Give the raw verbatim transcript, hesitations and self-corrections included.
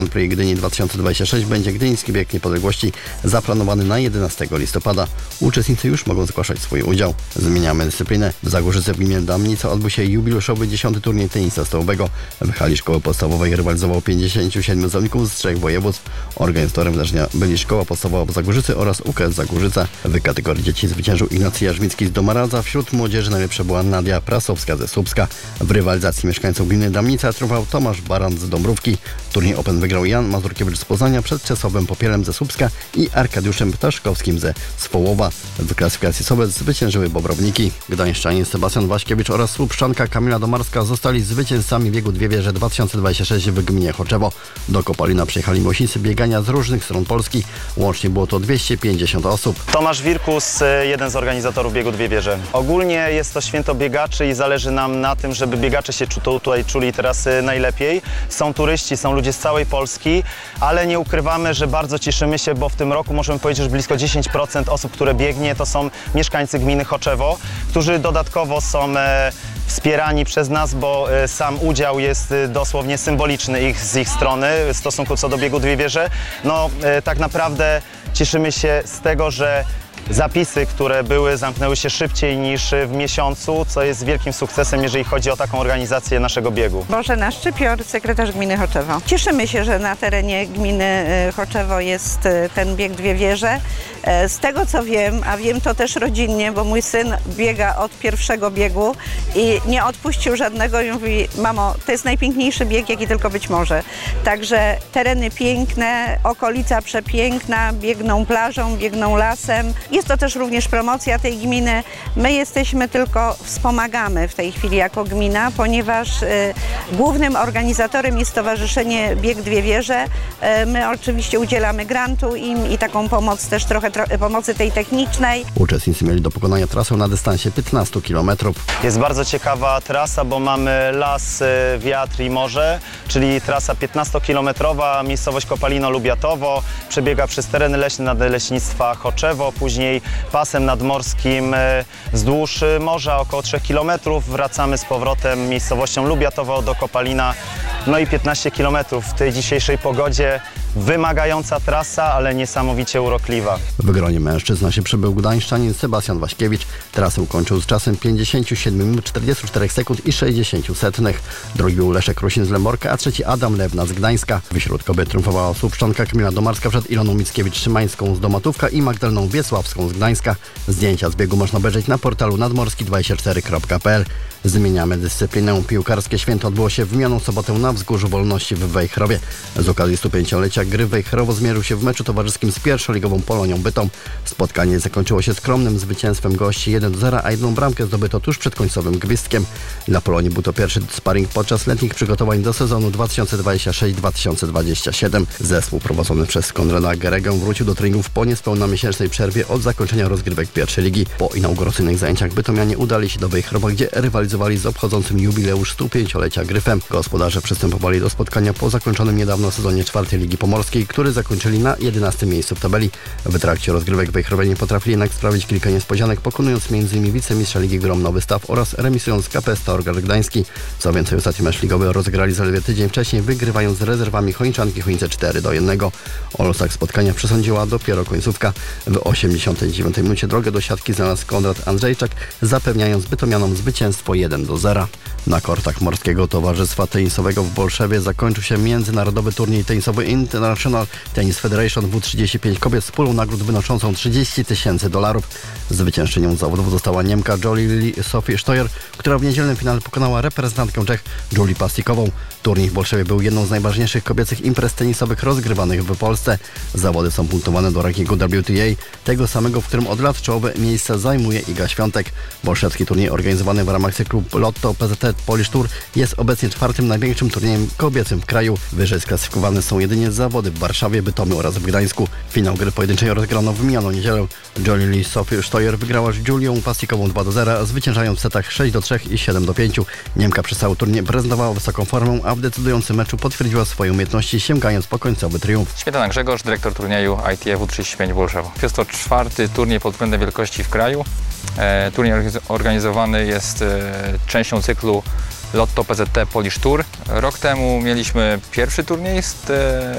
Grand Prix Gdyni dwa tysiące dwudziesty szósty będzie Gdyński Bieg Niepodległości zaplanowany na jedenastego listopada. Uczestnicy już mogą zgłaszać swój udział. Zmieniamy dyscyplinę. W Zagórzyce w gminie Damnica odbył się jubileuszowy dziesiąty turniej tenisa stołowego. W hali szkoły podstawowej rywalizowało pięćdziesięciu siedmiu zawodników z trzech województw. Organizatorem wydarzenia byli Szkoła Podstawowa w Zagórzycy oraz U K S Zagórzyca. W kategorii dzieci zwyciężył Ignacy Jarzmicki z Domaradza. Wśród młodzieży najlepsza była Nadia Prasowska ze Słupska. W rywalizacji mieszkańców gminy Damnica triumfował Tomasz Baran z Dąbrówki. Turniej Open wygrał Jan Mazurkiewicz z Poznania przed Czesławem Popielem ze Słupska i Arkadiuszem Ptaszkowskim ze Swołowa. W klasyfikacji Sobec zwyciężyły Bobrowniki. Gdańszczanin Sebastian Waśkiewicz oraz Słupszczanka Kamila Domarska zostali zwycięzcami biegu Dwie Wieże dwa tysiące dwudziesty szósty w gminie Choczewo. Do Kopalina przyjechali miłośnicy biegania z różnych stron Polski. Łącznie było to dwieście pięćdziesiąt osób. Tomasz Wirkus, jeden z organizatorów biegu Dwie Wieże. Ogólnie jest to święto biegaczy i zależy nam na tym, żeby biegacze się tutaj czuli teraz najlepiej. Są turyści, są ludzie z całej Polski, ale nie ukrywamy, że bardzo cieszymy się, bo w tym roku możemy powiedzieć, że blisko dziesięć procent osób, które biegnie, to są mieszkańcy gminy Choczewo, którzy dodatkowo są e, wspierani przez nas, bo e, sam udział jest e, dosłownie symboliczny ich, z ich strony w stosunku co do biegu Dwie Wieże. No e, tak naprawdę cieszymy się z tego, że zapisy, które były, zamknęły się szybciej niż w miesiącu, co jest wielkim sukcesem, jeżeli chodzi o taką organizację naszego biegu. Bożena Szczypior, sekretarz gminy Choczewo. Cieszymy się, że na terenie gminy Choczewo jest ten bieg Dwie Wieże. Z tego co wiem, a wiem to też rodzinnie, bo mój syn biega od pierwszego biegu i nie odpuścił żadnego i mówi: mamo, to jest najpiękniejszy bieg, jaki tylko być może. Także tereny piękne, okolica przepiękna, biegną plażą, biegną lasem. Jest to też również promocja tej gminy. My jesteśmy tylko, wspomagamy w tej chwili jako gmina, ponieważ y, głównym organizatorem jest Stowarzyszenie Bieg Dwie Wieże. Y, my oczywiście udzielamy grantu im i taką pomoc też trochę tro, pomocy tej technicznej. Uczestnicy mieli do pokonania trasę na dystansie piętnastu kilometrów. Jest bardzo ciekawa trasa, bo mamy las, wiatr i morze, czyli trasa piętnastokilometrowa, miejscowość Kopalino-Lubiatowo, przebiega przez tereny leśne nadleśnictwa Choczewo, później pasem nadmorskim wzdłuż morza około trzech kilometrów. Wracamy z powrotem miejscowością Lubiatowo do Kopalina, no i piętnaście kilometrów w tej dzisiejszej pogodzie. Wymagająca trasa, ale niesamowicie urokliwa. W gronie mężczyzn się przybył gdańszczanin Sebastian Waśkiewicz. Trasę ukończył z czasem pięćdziesiąt siedem minut czterdzieści cztery sekund i sześćdziesiąt setnych. Drugi był Leszek Rusin z Lęborka, a trzeci Adam Lewna z Gdańska. Wśród kobiet triumfowała Słupszczanka Kamila Domarska przed Iloną Mickiewicz-Szymańską z Domatówka i Magdaleną Wiesławską z Gdańska. Zdjęcia z biegu można obejrzeć na portalu nadmorski dwadzieścia cztery kropka p l. Zmieniamy dyscyplinę. Piłkarskie święto odbyło się w minioną sobotę na Wzgórzu Wolności w Wejherowie. Z okazji stu pięciolecia gry Wejherowo zmierzył się w meczu towarzyskim z pierwszoligową Polonią Bytom. Spotkanie zakończyło się skromnym zwycięstwem gości jeden do zera, a jedną bramkę zdobyto tuż przed końcowym gwizdkiem. Dla Polonii był to pierwszy sparring podczas letnich przygotowań do sezonu dwa tysiące dwudziestego szóstego dwa tysiące dwudziestego siódmego. Zespół prowadzony przez Konrada Geregę wrócił do treningów po niespełna miesięcznej przerwie od zakończenia rozgrywek pierwszej ligi. Po inauguracyjnych zajęciach bytomianie udali się do Wejherowa, gdzie rywalizowali z obchodzącym jubileusz stu pięciolecia Gryfem. Gospodarze przystępowali do spotkania po zakończonym niedawno sezonie czwartej Ligi Pomorskiej, który zakończyli na jedenastym miejscu w tabeli. W trakcie rozgrywek Wejherowianie potrafili jednak sprawić kilka niespodzianek, pokonując m.in. wicemistrza Ligi Grom Nowy Staw oraz remisując K P S Stargard Gdański. Co więcej, ostatni mecz ligowy rozegrali zaledwie tydzień wcześniej, wygrywając z rezerwami Chojniczanki Chojnice cztery do jednego. O losach spotkania przesądziła dopiero końcówka. W osiemdziesiątej dziewiątej minucie drogę do siatki znalazł Konrad Andrzejczak, zapewniając bytomianom zwycięstwo jeden do zera. Na kortach Morskiego Towarzystwa Tenisowego w Bolszewie zakończył się międzynarodowy turniej tenisowy International Tennis Federation W trzydzieści pięć kobiet z pulą nagród wynoszącą trzydzieści tysięcy dolarów. Zwyciężczynią zawodów została Niemka Jolie Sophie Steuer, która w niedzielnym finale pokonała reprezentantkę Czech Julię Pastikową. Turniej w Bolszewie był jedną z najważniejszych kobiecych imprez tenisowych rozgrywanych w Polsce. Zawody są punktowane do rankingu W T A, tego samego, w którym od lat czołowe miejsce zajmuje Iga Świątek. Bolszewski turniej organizowany w ramach cyklu Lotto P Z T Polish Tour jest obecnie czwartym największym turniejem kobiecym w kraju. Wyżej sklasyfikowane są jedynie zawody w Warszawie, Bytomiu oraz w Gdańsku. Finał gry pojedynczej rozegrano w minioną niedzielę. Jolie Sophie Steuer wygrała z Julią Pastikową dwa do zera, zwyciężając w setach sześć do trzech i siedem do pięciu. Niemka przez cały turniej prezentowała wysoką formę, a w decydującym meczu potwierdziła swoje umiejętności, sięgając po końcowy triumf. Śmietana Grzegorz, dyrektor turnieju I T F W trzydzieści pięć Bolszewo. Jest to czwarty turniej pod względem wielkości w kraju. E, turniej organizowany jest e, częścią cyklu Lotto P Z T Polish Tour. Rok temu mieliśmy pierwszy turniej z